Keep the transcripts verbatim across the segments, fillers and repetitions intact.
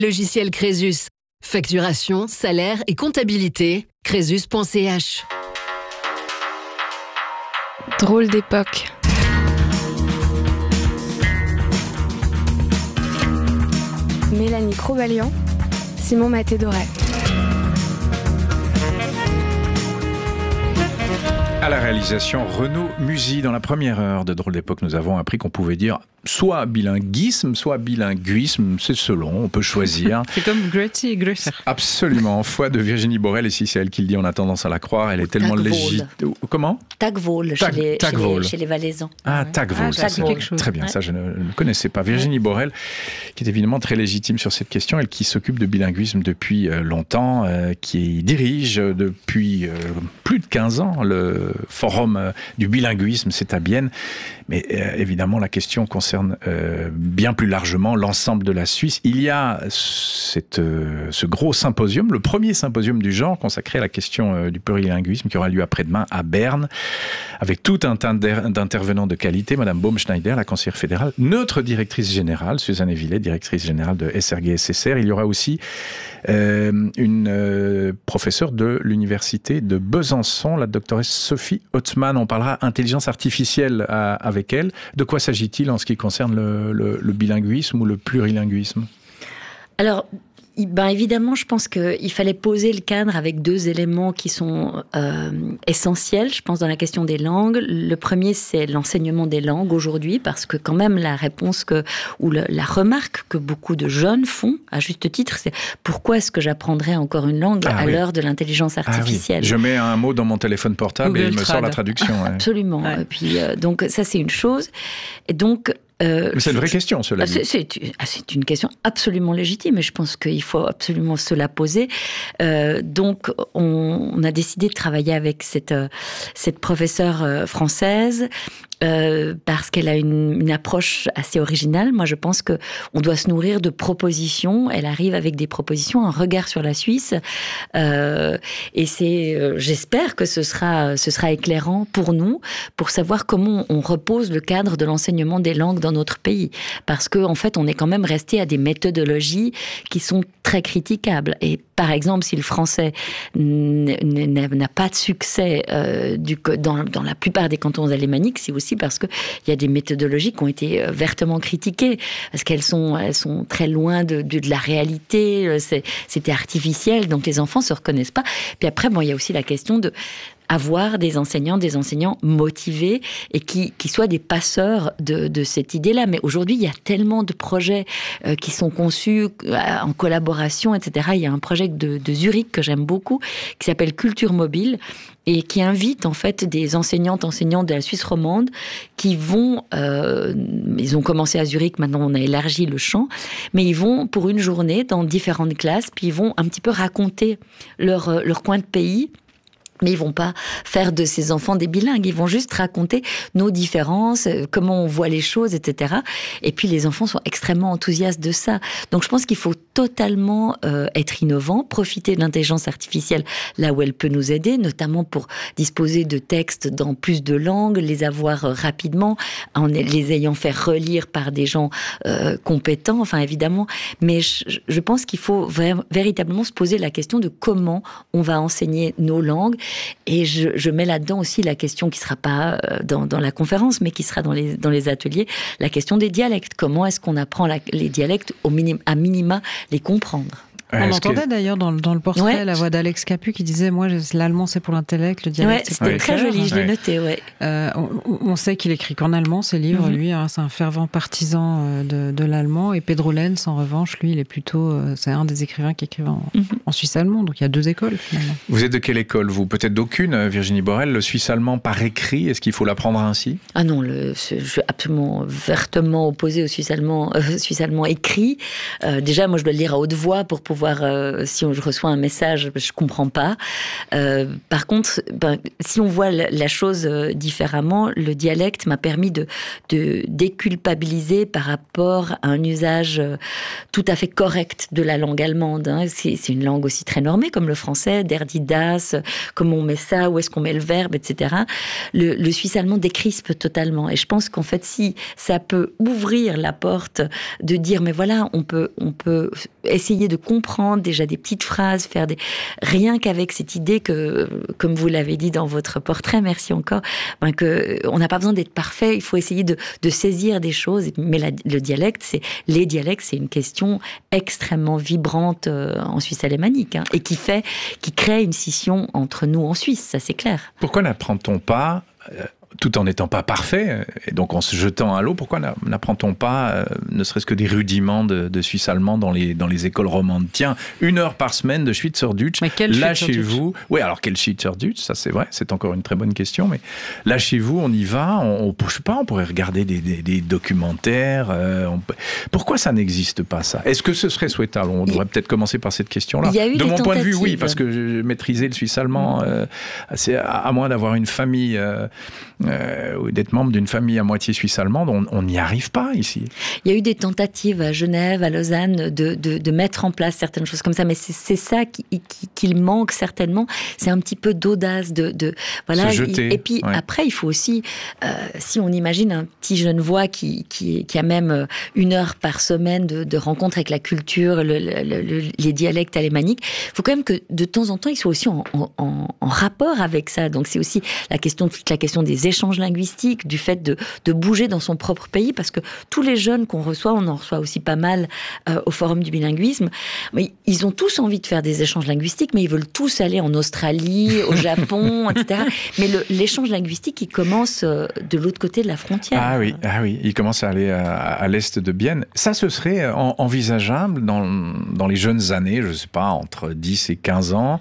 Logiciel Crésus. Facturation, salaire et comptabilité. Crésus point c h. Drôle d'époque. Mélanie Crobalian, Simon Maté-Doré. À la réalisation, Renaud Musy. Dans la première heure de Drôle d'époque, nous avons appris qu'on pouvait dire soit bilinguisme, soit bilinguisme, c'est selon, on peut choisir. C'est comme Grüezi et Grüßer. Absolument. Foi de Virginie Borel, et si c'est elle qui le dit, on a tendance à la croire, elle est tellement légitime. Comment Tagvol, Tag, chez, les, Tagvol. chez, les, chez les Valaisans. Ah, Tagvol, ah, ça, c'est quelque chose. Très bien, ouais. ça je ne, ne connaissais pas. Virginie ouais. Borel, qui est évidemment très légitime sur cette question, elle qui s'occupe de bilinguisme depuis euh, longtemps, euh, qui dirige euh, depuis euh, plus de quinze ans le forum euh, du bilinguisme, c'est à Bienne. Mais euh, évidemment, la question concerne euh, bien plus largement l'ensemble de la Suisse. Il y a cette, euh, ce gros symposium, le premier symposium du genre consacré à la question euh, du plurilinguisme qui aura lieu après-demain à Berne, avec tout un tas d'intervenants de qualité. Madame Baumschneider, la conseillère fédérale, notre directrice générale, Suzanne Evillet, directrice générale de S R G S S R. Il y aura aussi euh, une euh, professeure de l'université de Besançon, la doctoresse Sophie Hotzmann. On parlera intelligence artificielle à, avec elle. De quoi s'agit-il en ce qui concerne le, le, le bilinguisme ou le plurilinguisme ? Alors, ben évidemment, je pense qu'il fallait poser le cadre avec deux éléments qui sont euh, essentiels, je pense, dans la question des langues. Le premier, c'est l'enseignement des langues aujourd'hui, parce que quand même la réponse que, ou le, la remarque que beaucoup de jeunes font, à juste titre, c'est pourquoi est-ce que j'apprendrais encore une langue ah, à oui. l'heure de l'intelligence artificielle ? Ah, oui. Je mets un mot dans mon téléphone portable Google et il me Trad. sort la traduction. Ouais. Absolument. Ouais. Et puis, euh, donc ça, c'est une chose. Et donc... Euh, Mais c'est une vraie question, cela dit. C'est, c'est, c'est une question absolument légitime et je pense qu'il faut absolument se la poser. Euh, donc, on, on a décidé de travailler avec cette, cette professeure française euh, parce qu'elle a une, une approche assez originale. Moi, je pense qu'on doit se nourrir de propositions. Elle arrive avec des propositions, un regard sur la Suisse. Euh, et c'est, euh, j'espère que ce sera, ce sera éclairant pour nous, pour savoir comment on repose le cadre de l'enseignement des langues dans notre pays, parce que en fait, on est quand même resté à des méthodologies qui sont très critiquables. Et par exemple, si le français n'a pas de succès euh, du, dans, dans la plupart des cantons alémaniques, c'est aussi parce que il y a des méthodologies qui ont été vertement critiquées, parce qu'elles sont, elles sont très loin de, de, de la réalité. C'est, c'était artificiel, donc les enfants se reconnaissent pas. Puis après, bon, il y a aussi la question de avoir des enseignants, des enseignants motivés et qui, qui soient des passeurs de, de cette idée-là. Mais aujourd'hui, il y a tellement de projets euh, qui sont conçus euh, en collaboration, et cetera. Il y a un projet de, de Zurich que j'aime beaucoup, qui s'appelle Culture Mobile, et qui invite en fait des enseignantes, enseignants de la Suisse romande qui vont, euh, ils ont commencé à Zurich, maintenant on a élargi le champ, mais ils vont pour une journée dans différentes classes, puis ils vont un petit peu raconter leur, leur coin de pays. Mais ils vont pas faire de ces enfants des bilingues. Ils vont juste raconter nos différences, comment on voit les choses, et cetera. Et puis les enfants sont extrêmement enthousiastes de ça. Donc je pense qu'il faut totalement euh, être innovant, profiter de l'intelligence artificielle là où elle peut nous aider, notamment pour disposer de textes dans plus de langues, les avoir euh, rapidement, en les ayant fait relire par des gens euh, compétents, enfin évidemment. Mais je, je pense qu'il faut vra- véritablement se poser la question de comment on va enseigner nos langues. Et je, je mets là-dedans aussi la question qui ne sera pas dans, dans la conférence, mais qui sera dans les, dans les ateliers, la question des dialectes. Comment est-ce qu'on apprend la, les dialectes au minim, à minima les comprendre ? On entendait que... d'ailleurs dans, dans le portrait ouais. la voix d'Alex Capu qui disait « Moi, l'allemand, c'est pour l'intellect, le dialecte, ouais, c'est pour le cœur. » C'était très joli, je l'ai ouais. noté, ouais. Euh, on, on sait qu'il écrit qu'en allemand, ses livres, mm-hmm. lui, hein, c'est un fervent partisan de, de l'allemand. Et Pedro Lenz, en revanche, lui, il est plutôt... C'est un des écrivains qui écrivent en, mm-hmm. en suisse-allemand. Donc, il y a deux écoles, finalement. Vous êtes de quelle école, vous ? Peut-être d'aucune, Virginie Borel. Le suisse-allemand par écrit, est-ce qu'il faut l'apprendre ainsi ? Ah non, le, je suis absolument vertement opposée au suisse-allemand, euh, suisse-allemand écrit. Euh, déjà, moi, je dois le lire à haute voix pour pouvoir savoir euh, si on, je reçois un message, je comprends pas. Euh, par contre, ben, si on voit la, la chose différemment, le dialecte m'a permis de, de déculpabiliser par rapport à un usage tout à fait correct de la langue allemande. Hein. C'est, c'est une langue aussi très normée, comme le français, der, die, das, comment on met ça, où est-ce qu'on met le verbe, et cetera. Le, le suisse allemand décrispe totalement. Et je pense qu'en fait, si ça peut ouvrir la porte de dire, mais voilà, on peut, on peut essayer de comprendre déjà des petites phrases, faire des... Rien qu'avec cette idée que, comme vous l'avez dit dans votre portrait, merci encore, ben que on n'a pas besoin d'être parfait, il faut essayer de, de saisir des choses. Mais la, le dialecte, c'est, les dialectes, c'est une question extrêmement vibrante euh, en Suisse alémanique, hein, et qui fait, qui crée une scission entre nous en Suisse, ça c'est clair. Pourquoi n'apprend-on pas euh... tout en n'étant pas parfait, et donc en se jetant à l'eau, pourquoi n'apprend-on pas, euh, ne serait-ce que des rudiments de, de suisse allemand dans les, dans les écoles romandes? Tiens, une heure par semaine de Schweizerdeutsch, lâchez-vous. Oui, alors quel Schweizerdeutsch, ça c'est vrai, c'est encore une très bonne question, mais lâchez-vous, on y va, on, on, je sais pas, on pourrait regarder des, des, des documentaires. Euh, on, pourquoi ça n'existe pas, ça? Est-ce que ce serait souhaitable? On devrait peut-être commencer par cette question-là. Il y a eu de mon tentatives. point de vue, oui, parce que maîtriser le suisse allemand, euh, c'est à, à moins d'avoir une famille... Euh, Euh, ou d'être membre d'une famille à moitié suisse-allemande, on n'y arrive pas ici. Il y a eu des tentatives à Genève, à Lausanne, de, de, de mettre en place certaines choses comme ça, mais c'est, c'est ça qui, qui, qu'il manque certainement, c'est un petit peu d'audace, de, de voilà. Se jeter. Et puis ouais. Après, il faut aussi, euh, si on imagine un petit Genevois qui, qui, qui a même une heure par semaine de, de rencontre avec la culture, le, le, le, les dialectes alémaniques, il faut quand même que de temps en temps, il soit aussi en, en, en rapport avec ça. Donc c'est aussi la question, toute la question des échanges linguistiques, du fait de, de bouger dans son propre pays, parce que tous les jeunes qu'on reçoit, on en reçoit aussi pas mal euh, au Forum du bilinguisme, mais ils ont tous envie de faire des échanges linguistiques, mais ils veulent tous aller en Australie, au Japon, et cetera. Mais le, l'échange linguistique, il commence euh, de l'autre côté de la frontière. Ah oui, ah oui, il commence à aller à, à l'est de Bienne. Ça, ce serait en, envisageable dans, dans les jeunes années, je ne sais pas, entre dix et quinze ans,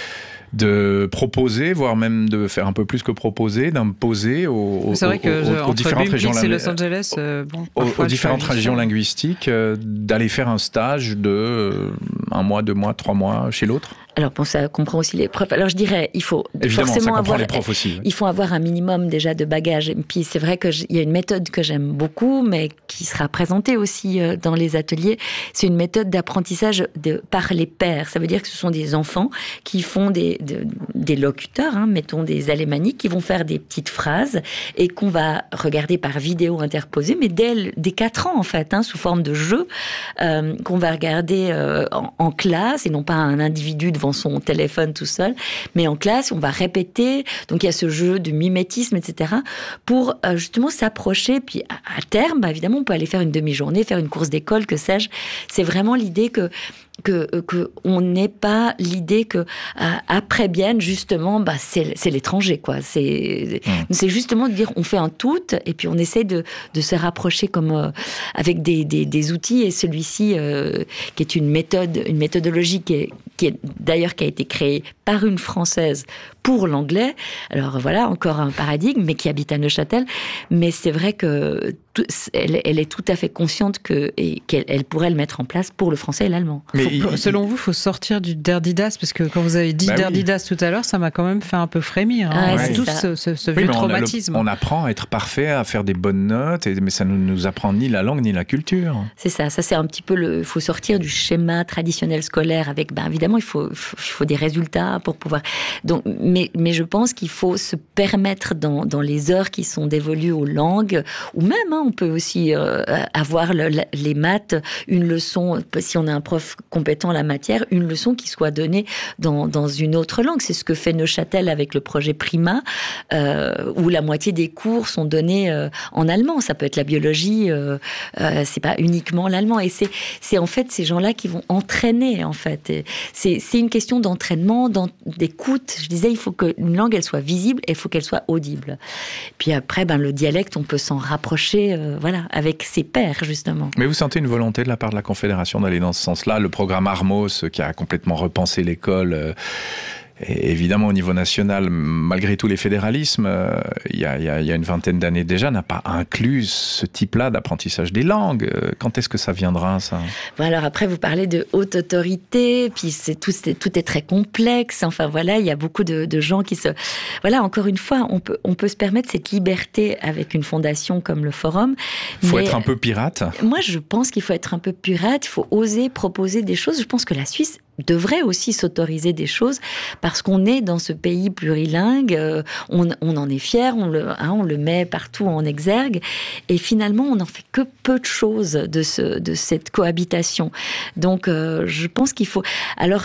de proposer, voire même de faire un peu plus que proposer, d'imposer aux, aux, c'est vrai que aux, aux, aux différentes régions, et Los Angeles, euh, bon, aux, aux différentes régions linguistiques, euh, d'aller faire un stage de euh, un mois, deux mois, trois mois chez l'autre. Alors bon, ça comprend aussi les profs. Alors je dirais, il faut Évidemment, forcément ça comprend avoir, les profs aussi. Il faut avoir un minimum déjà de bagages. Et puis c'est vrai que il y a une méthode que j'aime beaucoup, mais qui sera présentée aussi dans les ateliers. C'est une méthode d'apprentissage de par les pairs. Ça veut dire que ce sont des enfants qui font des de, des locuteurs, hein, mettons des alémaniques, qui vont faire des petites phrases et qu'on va regarder par vidéo interposée, mais dès dès quatre ans en fait, hein, sous forme de jeu, euh, qu'on va regarder euh, en, en classe et non pas un individu devant son téléphone tout seul, mais en classe, on va répéter. Donc il y a ce jeu de mimétisme, et cetera, pour euh, justement s'approcher. Puis à, à terme, bah, évidemment, on peut aller faire une demi-journée, faire une course d'école, que sais-je. C'est vraiment l'idée que que que on n'ait pas l'idée que euh, après Bienne, justement, bah c'est c'est l'étranger, quoi. C'est mmh. c'est justement de dire on fait un tout et puis on essaie de de se rapprocher comme euh, avec des, des des outils, et celui-ci euh, qui est une méthode une méthodologie qui est qui est d'ailleurs qui a été créée par une Française pour l'anglais. Alors voilà, encore un paradigme, mais qui habite à Neuchâtel. Mais c'est vrai que tout, elle, elle est tout à fait consciente que et qu'elle elle pourrait le mettre en place pour le français et l'allemand. Mais faut, il, selon il... vous, il faut sortir du der die das, parce que quand vous avez dit bah der oui. die das tout à l'heure, ça m'a quand même fait un peu frémir. Hein. Ah, on a tous ce, ce, ce vieux oui, traumatisme. On, a le, on apprend à être parfait, à faire des bonnes notes, et, mais ça ne nous apprend ni la langue ni la culture. C'est ça. Ça c'est un petit peu le. Il faut sortir du schéma traditionnel scolaire avec. Ben évidemment, il faut, il faut, il faut des résultats pour pouvoir. Donc, mais, mais je pense qu'il faut se permettre dans, dans les heures qui sont dévolues aux langues, ou même, hein, on peut aussi euh, avoir le, les maths, une leçon, si on a un prof compétent en la matière, une leçon qui soit donnée dans, dans une autre langue. C'est ce que fait Neuchâtel avec le projet Prima, euh, où la moitié des cours sont donnés euh, en allemand. Ça peut être la biologie, euh, euh, c'est pas uniquement l'allemand. Et c'est, c'est en fait ces gens-là qui vont entraîner, en fait. Et c'est, c'est une question d'entraînement, d'écoute. Je disais, il faut qu'une langue, elle soit visible et il faut qu'elle soit audible. Puis après, ben, le dialecte, on peut s'en rapprocher, euh, voilà, avec ses pairs, justement. Mais vous sentez une volonté de la part de la Confédération d'aller dans ce sens-là? Le programme Armos, qui a complètement repensé l'école, euh, Et évidemment, au niveau national, malgré tous les fédéralismes, euh, il y, a, y, a, y a une vingtaine d'années déjà, n'a pas inclus ce type-là d'apprentissage des langues. Quand est-ce que ça viendra, ça ? Bon, alors après, vous parlez de haute autorité, puis c'est tout, c'est, tout est très complexe. Enfin voilà, il y a beaucoup de, de gens qui se... Voilà, encore une fois, on peut, on peut se permettre cette liberté avec une fondation comme le Forum. Il faut être un peu pirate. Moi, je pense qu'il faut être un peu pirate, il faut oser proposer des choses. Je pense que la Suisse devrait aussi s'autoriser des choses parce qu'on est dans ce pays plurilingue, euh, on, on en est fier, on le, hein, on le met partout en exergue et finalement on n'en fait que peu de choses de, ce, de cette cohabitation. Donc euh, je pense qu'il faut... Alors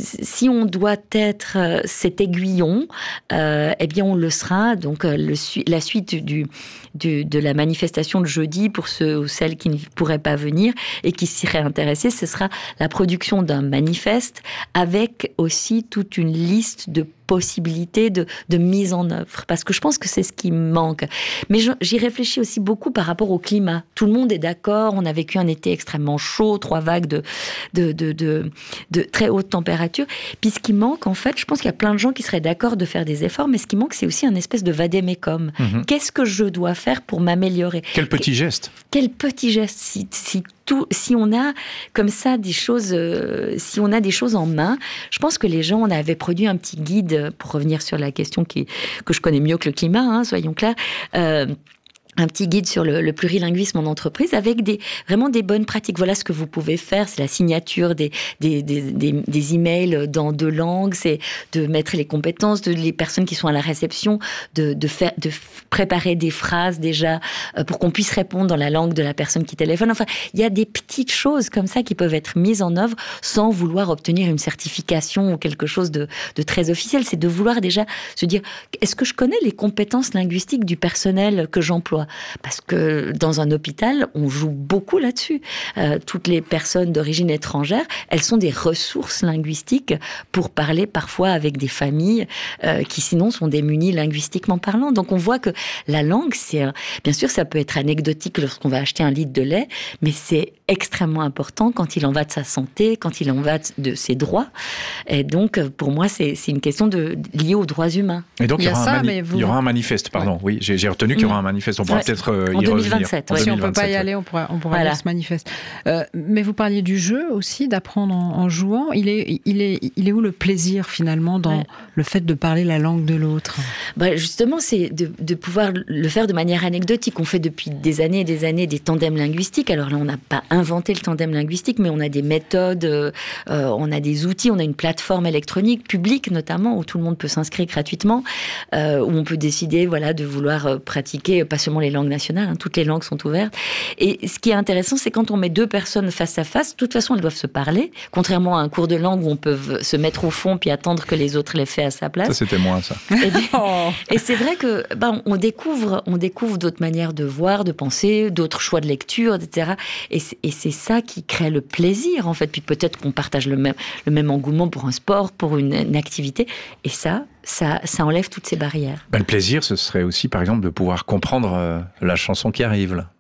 si on doit être euh, cet aiguillon, euh, eh bien on le sera. Donc euh, le, la suite du, du, de la manifestation de jeudi pour ceux ou celles qui ne pourraient pas venir et qui s'y seraient intéressés, ce sera la production d'un manifeste avec aussi toute une liste de possibilités de, de mise en œuvre. Parce que je pense que c'est ce qui manque. Mais je, j'y réfléchis aussi beaucoup par rapport au climat. Tout le monde est d'accord, on a vécu un été extrêmement chaud, trois vagues de, de, de, de, de très haute température. Puis ce qui manque, en fait, je pense qu'il y a plein de gens qui seraient d'accord de faire des efforts, mais ce qui manque, c'est aussi un espèce de vadémécum. Mmh. Qu'est-ce que je dois faire pour m'améliorer ? Quel petit geste ? Quel petit geste ? Si, si Tout, si on a comme ça des choses, euh, si on a des choses en main, je pense que les gens, on avait produit un petit guide pour revenir sur la question qui, que je connais mieux que le climat, hein, soyons clairs. Euh, un petit guide sur le, le plurilinguisme en entreprise avec des, vraiment des bonnes pratiques. Voilà ce que vous pouvez faire, c'est la signature des, des, des, des, des emails dans deux langues, c'est de mettre les compétences de les personnes qui sont à la réception, de, de, faire, de préparer des phrases déjà pour qu'on puisse répondre dans la langue de la personne qui téléphone. Enfin, il y a des petites choses comme ça qui peuvent être mises en œuvre sans vouloir obtenir une certification ou quelque chose de, de très officiel. C'est de vouloir déjà se dire, est-ce que je connais les compétences linguistiques du personnel que j'emploie ? Parce que dans un hôpital, on joue beaucoup là-dessus. Euh, toutes les personnes d'origine étrangère, elles sont des ressources linguistiques pour parler parfois avec des familles euh, qui sinon sont démunies linguistiquement parlant. Donc on voit que la langue, c'est un... bien sûr, ça peut être anecdotique lorsqu'on va acheter un litre de lait, mais c'est extrêmement important quand il en va de sa santé, quand il en va de ses droits. Et donc, pour moi, c'est, c'est une question de, liée aux droits humains. Et donc, il y, il y, aura, ça, un mani- vous... il y aura un manifeste, pardon. Ouais. Oui, j'ai, j'ai retenu qu'il y aura un manifeste. On pourra ouais. peut-être euh, en y deux mille vingt-sept, revenir. Si on ne peut pas y aller, on pourra, on pourra voilà. lire ce manifeste. Euh, mais vous parliez du jeu aussi, d'apprendre en, en jouant. Il est, il, est, il est où le plaisir, finalement, dans ouais. le fait de parler la langue de l'autre ? Bah, justement, c'est de, de pouvoir le faire de manière anecdotique. On fait depuis des années et des années des tandems linguistiques. Alors là, on n'a pas inventé le tandem linguistique, mais on a des méthodes, euh, on a des outils, on a une plateforme électronique publique notamment où tout le monde peut s'inscrire gratuitement, euh, où on peut décider, voilà, de vouloir pratiquer pas seulement les langues nationales, hein, toutes les langues sont ouvertes. Et ce qui est intéressant, c'est quand on met deux personnes face à face, de toute façon, elles doivent se parler, contrairement à un cours de langue où on peut se mettre au fond puis attendre que les autres l'aient fait à sa place. Ça, c'était moi, ça. Et, oh. et c'est vrai que ben, on découvre, on découvre d'autres manières de voir, de penser, d'autres choix de lecture, et cetera. Et c'est, et c'est ça qui crée le plaisir, en fait. Puis peut-être qu'on partage le même, le même engouement pour un sport, pour une, une activité. Et ça, ça, ça enlève toutes ces barrières. Ben, le plaisir, ce serait aussi, par exemple, de pouvoir comprendre euh, la chanson qui arrive, là.